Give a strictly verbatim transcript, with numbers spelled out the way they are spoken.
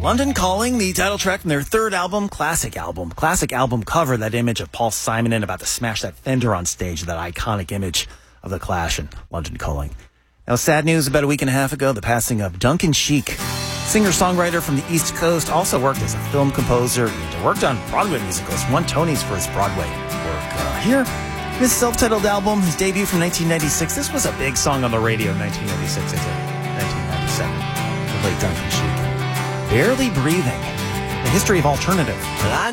London Calling, the title track from their third album, Classic Album. Classic Album cover, that image of Paul Simon in about to smash that fender on stage, that iconic image of the Clash and London Calling. Now, sad news about a week and a half ago, the passing of Duncan Sheik. Singer-songwriter from the East Coast, also worked as a film composer, and worked on Broadway musicals, won Tonys for his Broadway work. Uh, here, his self-titled album, his debut from nineteen ninety-six. This was a big song on the radio in nineteen ninety-six, I think, nineteen ninety-seven. The late Duncan Sheik. Barely Breathing, the history of alternative.